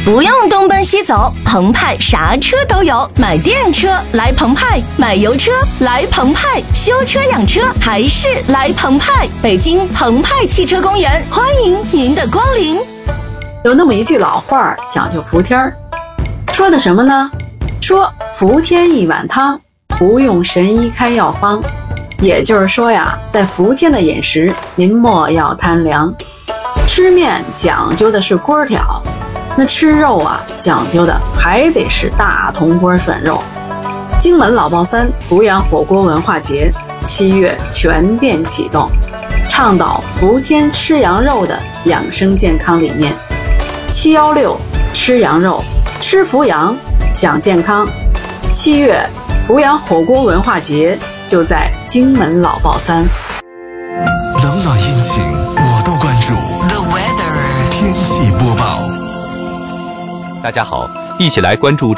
不用东奔西走，澎湃啥车都有。买电车来澎湃，买油车来澎湃，修车养车还是来澎湃。北京澎湃汽车公园，欢迎您的光临。 有那么一句老话讲究伏天儿，说的什么呢？说伏天一碗汤，不用神医开药方。也就是说呀，在伏天的饮食，您莫要贪凉。吃面讲究的是锅挑，那吃肉啊，讲究的还得是大铜锅涮肉。荆门老爆三阜阳火锅文化节7月全店启动，倡导伏天吃羊肉的养生健康理念。716吃羊肉，吃伏阳，享健康。7月阜阳火锅文化节就在荆门老爆三。 冷暖阴晴我都关注。 The weather 天气播报。 大家好，一起来关注